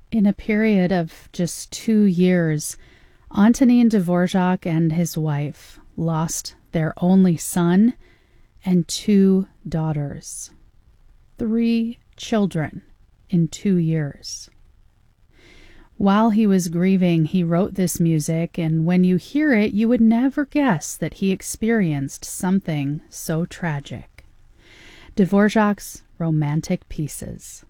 In a period of just 2 years, Antonin Dvorak and his wife lost their only son and two daughters. 3 children in 2 years. While he was grieving, he wrote this music, and when you hear it, you would never guess that he experienced something so tragic. Dvorak's Romantic Pieces.